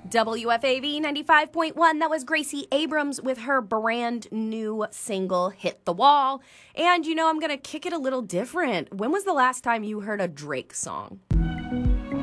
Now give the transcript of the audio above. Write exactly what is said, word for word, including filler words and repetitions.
W F A V ninety-five point one, that was Gracie Abrams with her brand new single, Hit the Wall. And you know, I'm going to kick it a little different. When was the last time you heard a Drake song?